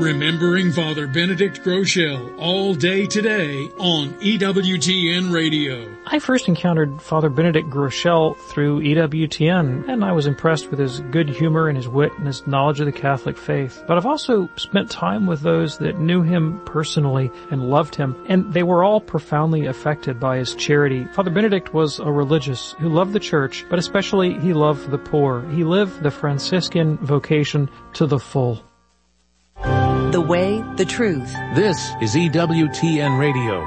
Remembering Father Benedict Groeschel all day today on EWTN Radio. I first encountered Father Benedict Groeschel through EWTN, and I was impressed with his good humor and his wit and his knowledge of the Catholic faith. But I've also spent time with those that knew him personally and loved him, and they were all profoundly affected by his charity. Father Benedict was a religious who loved the church, but especially he loved the poor. He lived the Franciscan vocation to the full. The way, the truth. This is EWTN Radio.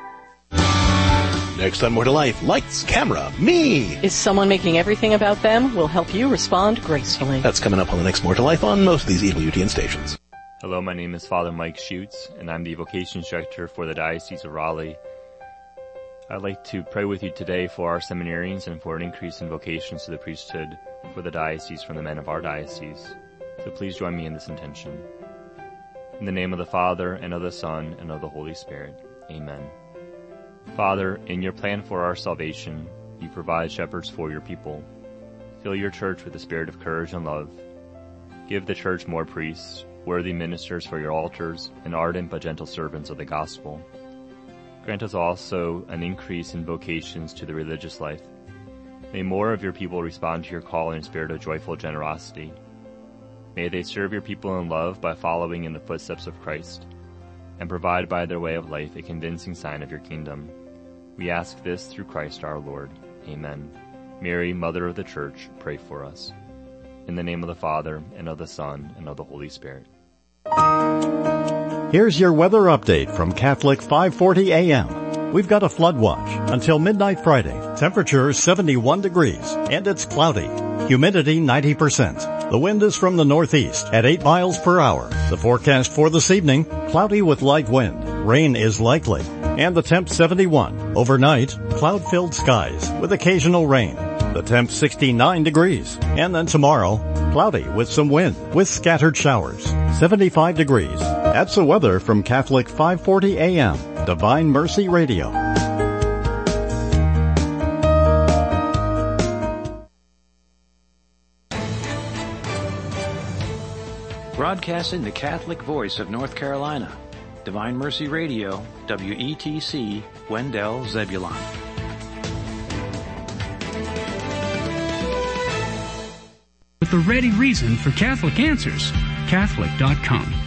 Next on More to Life, lights, camera, me. Is someone making everything about them? We'll help you respond gracefully. That's coming up on the next More to Life on most of these EWTN stations. Hello, my name is Father Mike Schutz, and I'm the Vocations Director for the Diocese of Raleigh. I'd like to pray with you today for our seminarians and for an increase in vocations to the priesthood for the diocese from the men of our diocese. So please join me in this intention. In the name of the Father, and of the Son, and of the Holy Spirit. Amen. Father, in your plan for our salvation, you provide shepherds for your people. Fill your church with the spirit of courage and love. Give the church more priests, worthy ministers for your altars, and ardent but gentle servants of the gospel. Grant us also an increase in vocations to the religious life. May more of your people respond to your call in a spirit of joyful generosity. May they serve your people in love by following in the footsteps of Christ, and provide by their way of life a convincing sign of your kingdom. We ask this through Christ our Lord. Amen. Mary, Mother of the Church, pray for us. In the name of the Father, and of the Son, and of the Holy Spirit. Here's your weather update from Catholic 540 AM. We've got a flood watch until midnight Friday. Temperature 71 degrees, and it's cloudy. Humidity 90%. The wind is from the northeast at 8 miles per hour. The forecast for this evening, cloudy with light wind. Rain is likely. And the temp 71. Overnight, cloud-filled skies with occasional rain. The temp 69 degrees. And then tomorrow, cloudy with some wind with scattered showers. 75 degrees. That's the weather from Catholic 540 AM, Divine Mercy Radio. Broadcasting the Catholic voice of North Carolina, Divine Mercy Radio, WETC, Wendell, Zebulon. With the ready reason for Catholic answers, Catholic.com.